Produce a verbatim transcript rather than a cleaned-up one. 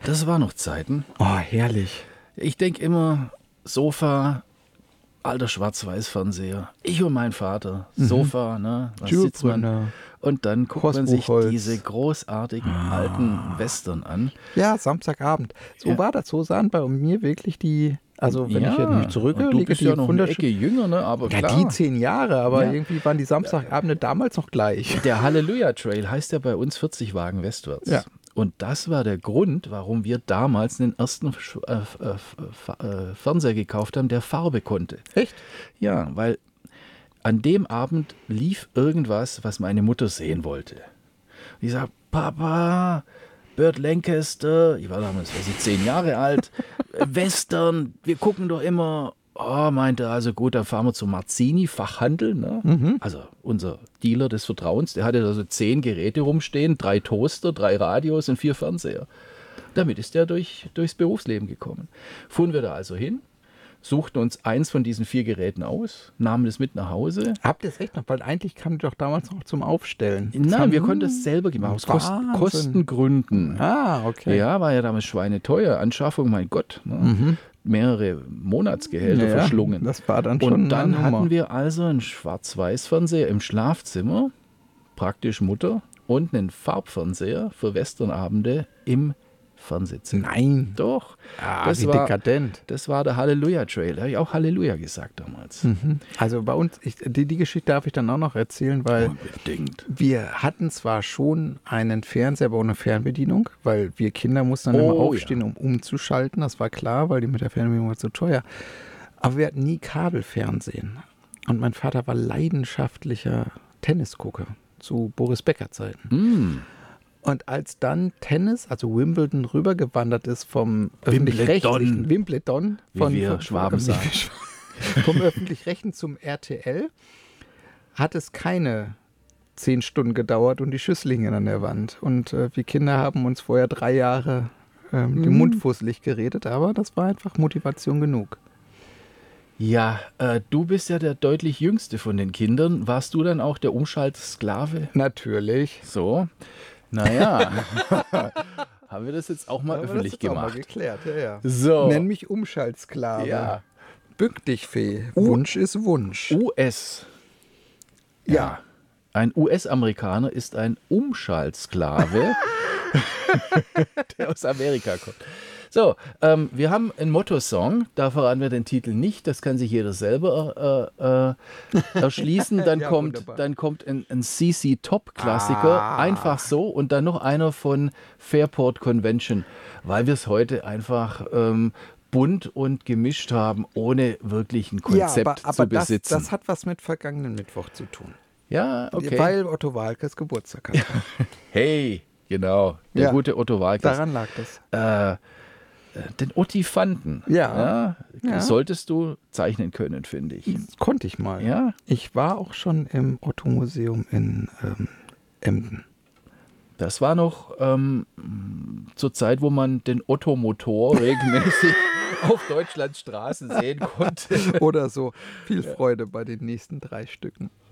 Das war noch Zeiten. Oh, herrlich. Ich denke immer, Sofa, alter Schwarz-Weiß-Fernseher. Ich und mein Vater, Mhm. Sofa, ne? Da sitzt man. Und dann guckt man sich Buchholz. diese großartigen Ah. alten Western an. Ja, Samstagabend. So Ja. war das. So sahen bei mir wirklich die, also wenn ja, ich jetzt mich und zurücklege, du bist die ja noch eine wunderschö- Ecke jünger, ne? Aber Ja, klar. die zehn Jahre, aber Ja. irgendwie waren die Samstagabende damals noch gleich. Der Halleluja Trail heißt ja bei uns vierzig Wagen westwärts. Ja. Und das war der Grund, warum wir damals den ersten Sch- äh, äh, F- äh, Fernseher gekauft haben, der Farbe konnte. Echt? Ja, weil an dem Abend lief irgendwas, was meine Mutter sehen wollte. Ich sag, Papa, Burt Lancaster, ich war damals, weiß ich, zehn Jahre alt, Western, wir gucken doch immer. Oh, meinte er, also gut, dann fahren wir zum Marzini, Fachhandel, ne? Mhm. Also unser Dealer des Vertrauens, der hatte da so zehn Geräte rumstehen, drei Toaster, drei Radios und vier Fernseher. Damit ist er durch, durchs Berufsleben gekommen. Fuhren wir da also hin, suchten uns eins von diesen vier Geräten aus, nahmen es mit nach Hause. Habt ihr es echt noch? Weil eigentlich kam die doch damals noch zum Aufstellen. Das Nein, haben- wir konnten es selber gemacht, aus Kosten, Wahnsinn. Kostengründen. Ah, okay. Ja, war ja damals schweineteuer. Anschaffung, mein Gott. Ne? Mhm. Mehrere Monatsgehälter Ja, verschlungen. das war dann schon Und dann eine Nummer. hatten wir also einen Schwarz-Weiß-Fernseher im Schlafzimmer, praktisch Mutter, und einen Farbfernseher für Westernabende im Fernsehzimmer. Nein. Doch, Ah, das, wie war, dekadent. das war der Halleluja-Trail. Da habe ich auch Halleluja gesagt damals. Mhm. Also bei uns, ich, die, die Geschichte darf ich dann auch noch erzählen, weil Unbedingt. wir hatten zwar schon einen Fernseher, aber ohne Fernbedienung, weil wir Kinder mussten dann Oh, immer aufstehen, um umzuschalten. Das war klar, weil die mit der Fernbedienung war zu teuer. Aber wir hatten nie Kabelfernsehen. Und mein Vater war leidenschaftlicher Tennisgucker zu Boris Becker Zeiten. Mm. Und als dann Tennis, also Wimbledon, rübergewandert ist vom öffentlich-rechtlichen Wimbledon, Wie von, wir von, Schwaben wie sagen. wir Schwaben- vom öffentlich-rechtlichen zum R T L, hat es keine zehn Stunden gedauert und die Schüssel hingen an der Wand. Und äh, wir Kinder haben uns vorher drei Jahre ähm, den Mund fusselig geredet, aber das war einfach Motivation genug. Ja, äh, du bist ja der deutlich jüngste von den Kindern. Warst du dann auch der Umschaltsklave? Natürlich. So, naja, haben wir das jetzt auch mal Haben wir öffentlich das jetzt auch mal gemacht. geklärt, ja, ja. So, Nenn mich Umschaltsklave. ja, Bück dich, Fee. Wunsch ist Wunsch. U S. Ja. Ein U S-Amerikaner ist ein Umschaltsklave, der aus Amerika kommt. So, ähm, wir haben einen Motto-Song, da verraten wir den Titel nicht, das kann sich jeder selber äh, äh, erschließen. Dann, Ja, kommt, wunderbar. dann kommt ein, ein C C Top-Klassiker, Ah. einfach so, und dann noch einer von Fairport Convention, weil wir es heute einfach ähm, bunt und gemischt haben, ohne wirklich ein Konzept ja, aber, aber zu das, besitzen. das hat was mit vergangenen Mittwoch zu tun. ja, okay. Weil Otto Walkes Geburtstag hat. Hey, genau, der Ja, gute Otto Walkes. Daran lag das. Äh, äh, den Ottifanten. Ja. Ja. Solltest du zeichnen können, finde ich. Das konnte ich mal. Ja, Ich war auch schon im Otto-Museum in ähm, Emden. das war noch ähm, zur Zeit, wo man den Ottomotor regelmäßig auf Deutschlands Straßen sehen konnte. Oder so. Viel Freude bei den nächsten drei Stücken.